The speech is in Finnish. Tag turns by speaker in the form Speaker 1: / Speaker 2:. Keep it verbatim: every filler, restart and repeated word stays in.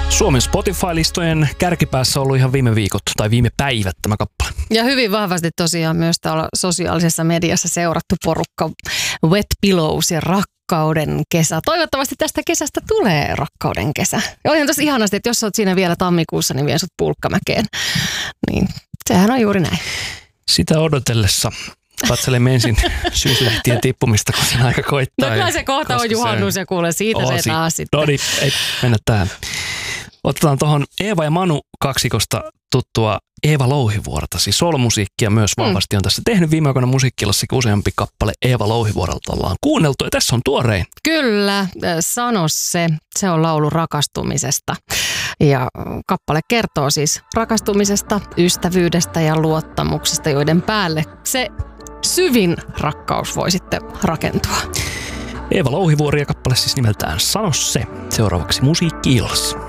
Speaker 1: Suomen Spotify-listojen kärkipäässä on ollut ihan viime viikot tai viime päivät tämä kappale.
Speaker 2: Ja hyvin vahvasti tosiaan myös täällä sosiaalisessa mediassa seurattu porukka Wet Pillows ja Rakkauden kesä. Toivottavasti tästä kesästä tulee Rakkauden kesä. Ja olihan tosi ihanasti, että jos olet siinä vielä tammikuussa, niin vien sut Pulkkamäkeen. Niin sehän on juuri näin.
Speaker 1: Sitä odotellessa katselemme ensin syyslehtien tippumista, kun sen aika koittaa.
Speaker 2: No kyllä se kohta on juhannus ja kuule siitä
Speaker 1: on
Speaker 2: se
Speaker 1: si-
Speaker 2: taas sitten.
Speaker 1: No niin, ei mennä tähän. Otetaan tuohon Eeva ja Manu kaksikosta tuttua Eeva Louhivuorta. Siis solomusiikkia myös vahvasti on tässä tehnyt. Viime aikoina musiikkilassakin useampi kappale Eeva Louhivuorelta ollaan kuunneltu. Ja tässä on tuorein.
Speaker 2: Kyllä, sano se. Se on laulu rakastumisesta. Ja kappale kertoo siis rakastumisesta, ystävyydestä ja luottamuksesta, joiden päälle se syvin rakkaus voi sitten rakentua.
Speaker 1: Eeva Louhivuori ja kappale siis nimeltään Sano se. Seuraavaksi Musiikki-illassa.